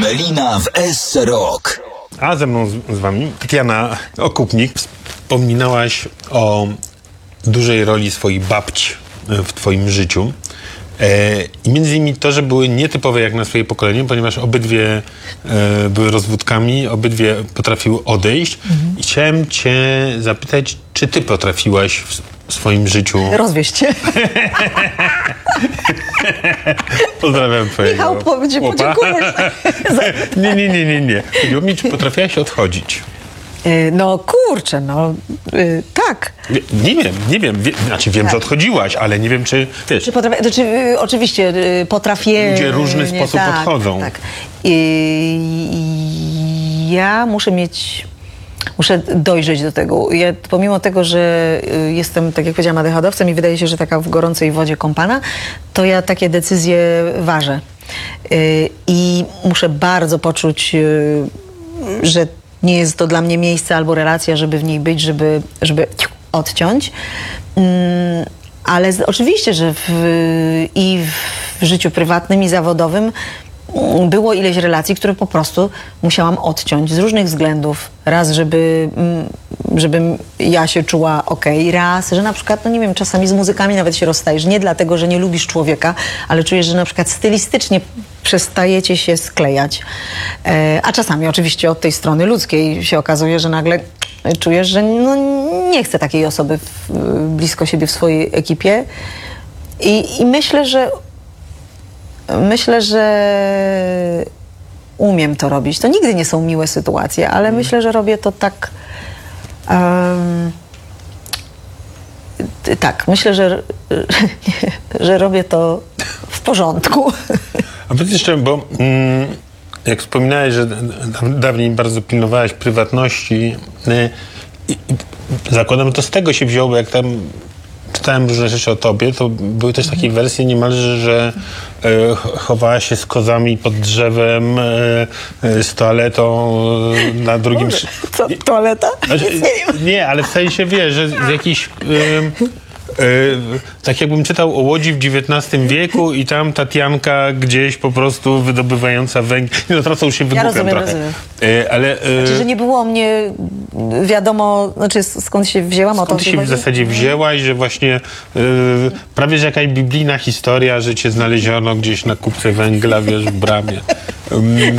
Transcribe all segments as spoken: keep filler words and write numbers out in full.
Melina w S Rock. A ze mną z, z wami Tatiana Okupnik. Wspominałaś o dużej roli swojej babci w twoim życiu. E, I między innymi to, że były nietypowe jak na swoje pokolenie, ponieważ obydwie e, były rozwódkami, obydwie potrafiły odejść. Mhm. I chciałem cię zapytać, czy ty potrafiłaś w, w swoim życiu... Rozwieść się. Pozdrawiam twojego Michał, podziękujesz. nie, nie, nie, nie, nie. Chodziło mi, czy potrafiłaś odchodzić? No kurczę, no y, tak. Nie, nie wiem, nie wiem. Wie, znaczy wiem, tak. że odchodziłaś, ale nie wiem, czy wiesz. Czy potrafię, znaczy, y, oczywiście y, potrafię. Ludzie w różny nie, sposób tak, odchodzą. Tak. Y, ja muszę mieć. Muszę dojrzeć do tego. Ja, pomimo tego, że y, jestem, tak jak powiedziałam, adechodowcem i wydaje się, że taka w gorącej wodzie kąpana, to ja takie decyzje ważę. Y, I muszę bardzo poczuć, y, że nie jest to dla mnie miejsce albo relacja, żeby w niej być, żeby, żeby odciąć. Mm, ale z, oczywiście, że w, i w życiu prywatnym, i zawodowym było ileś relacji, które po prostu musiałam odciąć z różnych względów. Raz, żeby, żebym ja się czuła okej, raz, że na przykład, no nie wiem, czasami z muzykami nawet się rozstajesz. Nie dlatego, że nie lubisz człowieka, ale czujesz, że na przykład stylistycznie przestajecie się sklejać. E, a czasami oczywiście od tej strony ludzkiej się okazuje, że nagle czujesz, że no, nie chcę takiej osoby w, blisko siebie w swojej ekipie. I, i myślę, że Myślę, że umiem to robić. To nigdy nie są miłe sytuacje, ale mm. myślę, że robię to tak... Um, tak, myślę, że, że robię to w porządku. A powiedz jeszcze, bo mm, jak wspominałeś, że dawniej bardzo pilnowałaś prywatności, y, y, zakładam, to z tego się wzięło, bo jak tam czytałem różne rzeczy o tobie, to były też takie wersje niemalże, że e, chowała się z kozami pod drzewem, e, e, z toaletą e, na drugim... Co, toaleta? Znaczy, nie, ale w sensie, wiesz, że z jakichś... E, Yy, tak jakbym czytał o Łodzi w dziewiętnastym wieku i tam Tatianka gdzieś po prostu wydobywająca węgiel. No teraz już się wygłupiam ja rozumiem, trochę. Rozumiem. Yy, ale, yy, znaczy, że nie było o mnie wiadomo, znaczy skąd się wzięłam. Skąd się w zasadzie wzięłaś, że właśnie yy, prawie że jakaś biblijna historia, że cię znaleziono gdzieś na kupce węgla, wiesz, w bramie. Yy,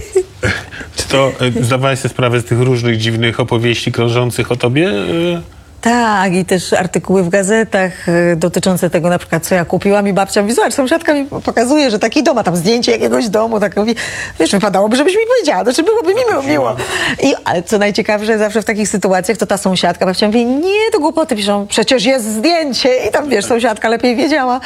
czy to yy, zdawałaś sobie sprawę z tych różnych dziwnych opowieści krążących o tobie? Yy? Tak, i też artykuły w gazetach y, dotyczące tego na przykład, co ja kupiłam i babcia mówi, zobacz, sąsiadka mi pokazuje, że taki dom, a tam zdjęcie jakiegoś domu, tak mówi, wiesz, wypadałoby, żebyś mi powiedziała, znaczy byłoby mi miło. miło. I, ale co najciekawsze, zawsze w takich sytuacjach, to ta sąsiadka, babcia mówi, nie, to głupoty piszą, przecież jest zdjęcie i tam, wiesz, sąsiadka lepiej wiedziała.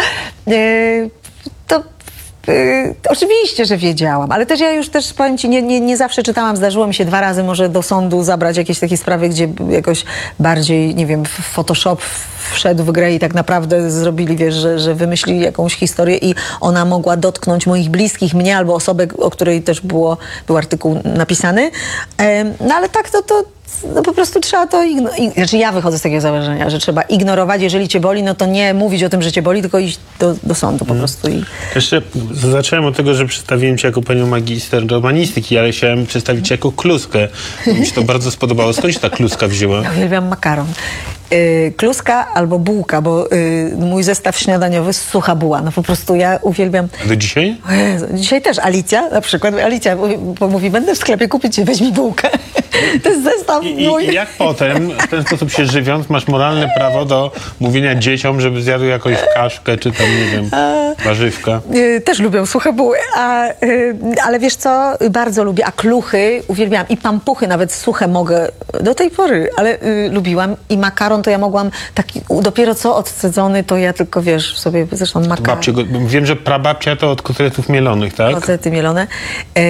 Y, to Yy, oczywiście, że wiedziałam, ale też ja już też, powiem ci, nie, nie, nie zawsze czytałam. Zdarzyło mi się dwa razy może do sądu zabrać jakieś takie sprawy, gdzie jakoś bardziej, nie wiem, Photoshop wszedł w grę i tak naprawdę zrobili, wiesz, że, że wymyślili jakąś historię i ona mogła dotknąć moich bliskich, mnie albo osobę, o której też było, był artykuł napisany. Yy, no ale tak, to, to no po prostu trzeba to ignorować. Znaczy ja wychodzę z takiego założenia, że trzeba ignorować, jeżeli cię boli, no to nie mówić o tym, że cię boli, tylko iść do, do sądu po prostu. I... Jeszcze zacząłem od tego, że przedstawiłem cię jako panią magister romanistyki, ale chciałem przedstawić cię jako kluskę. Mi się to bardzo spodobało. Skąd się ta kluska wzięła? Ja uwielbiam makaron. Yy, kluska albo bułka, bo yy, mój zestaw śniadaniowy sucha buła. No po prostu ja uwielbiam... A do dzisiaj? Jezu, dzisiaj też Alicja, na przykład. Alicja mówi, będę w sklepie kupić, weź mi bułkę. To jest zestaw I, mój. I jak potem, w ten sposób się żywiąc, masz moralne prawo do mówienia dzieciom, żeby zjadły jakąś kaszkę, czy tam, nie wiem, warzywka? Yy, też lubią suche buły, a, yy, ale wiesz co, bardzo lubię, a kluchy uwielbiam i pampuchy, nawet suche mogę do tej pory, ale yy, lubiłam i makaron to ja mogłam, taki dopiero co odcedzony, to ja tylko, wiesz, sobie zresztą makaron. Babcie, wiem, że prababcia to od kotletów mielonych, tak? Kotlety mielone. Yy,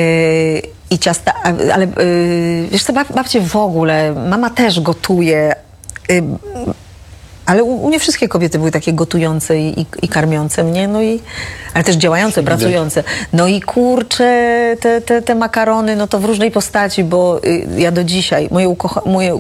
I ciasta, ale yy, wiesz co, bab, babcie w ogóle, mama też gotuje, yy, ale u, u mnie wszystkie kobiety były takie gotujące i, i, i karmiące mnie, no i, ale też działające, pracujące. No i kurczę, te, te, te makarony, no to w różnej postaci, bo y, ja do dzisiaj, moje, ukocha, moje